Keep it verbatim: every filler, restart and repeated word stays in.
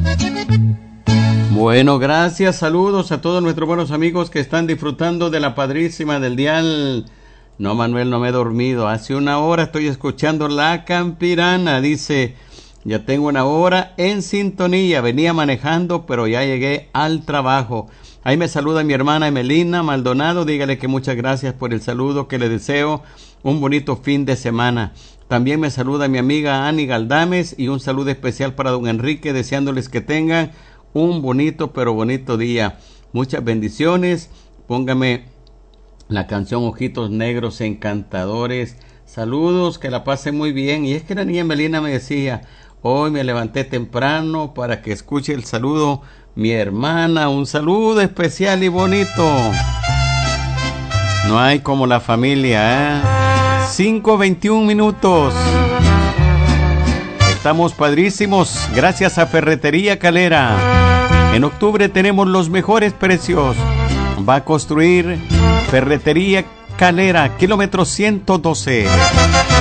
Bueno, gracias, saludos a todos nuestros buenos amigos que están disfrutando de la padrísima del dial. No, Manuel, no me he dormido. Hace una hora estoy escuchando La Campirana. Dice, ya tengo una hora en sintonía. Venía manejando, pero ya llegué al trabajo. Ahí me saluda mi hermana Emelina Maldonado. Dígale que muchas gracias por el saludo, que le deseo un bonito fin de semana. También me saluda mi amiga Ani Galdames y un saludo especial para don Enrique, deseándoles que tengan un bonito, pero bonito día. Muchas bendiciones. Póngame la canción Ojitos Negros Encantadores. Saludos, que la pase muy bien. Y es que la niña Melina me decía, hoy me levanté temprano para que escuche el saludo mi hermana. Un saludo especial y bonito. No hay como la familia, ¿eh? cinco veintiún minutos. Estamos padrísimos, gracias a Ferretería Calera. En octubre tenemos los mejores precios. Va a construir Ferretería Calera, kilómetro ciento doce.